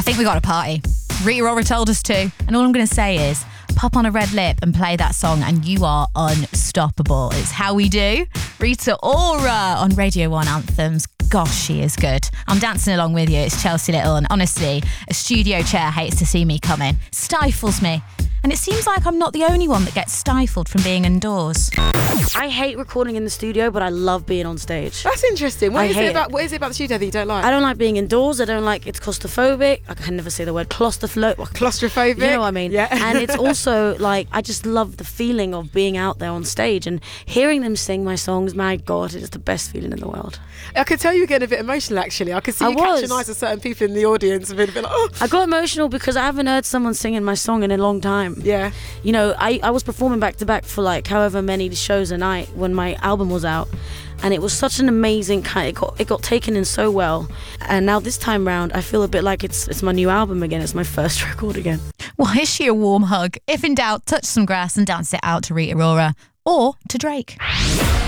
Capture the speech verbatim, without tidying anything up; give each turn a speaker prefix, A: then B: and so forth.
A: think we got a party. Rita Ora told us to. And all I'm going to say is, pop on a red lip and play that song and you are unstoppable. It's How We Do. Rita Ora on Radio one Anthems. Gosh, she is good. I'm dancing along with you. It's Chelsea Little, and honestly, a studio chair hates to see me coming. Stifles me. And it seems like I'm not the only one that gets stifled from being indoors.
B: I hate recording in the studio, but I love being on stage.
C: That's interesting. What
B: I
C: is
B: hate
C: it about?
B: it.
C: What is it about the studio that you don't like?
B: I don't like being indoors. I don't like it's claustrophobic. I can never say the word claustrophobic.
C: Claustrophobic.
B: You know what I mean?
C: Yeah.
B: And it's also like I just love the feeling of being out there on stage and hearing them sing my songs. My God, it is the best feeling in the world.
C: I could tell you were getting a bit emotional, actually. I could see
B: I
C: you
B: was.
C: catching eyes with certain people in the audience and being a bit like, oh.
B: I got emotional because I haven't heard someone singing my song in a long time.
C: Yeah.
B: You know, I, I was performing back to back for like however many shows a night when my album was out, and it was such an amazing kind. It got it got taken in so well, and now this time round, I feel a bit like it's it's my new album again. It's my first record again.
A: Why is she a warm hug? If in doubt, touch some grass and dance it out to Rita Ora or to Drake.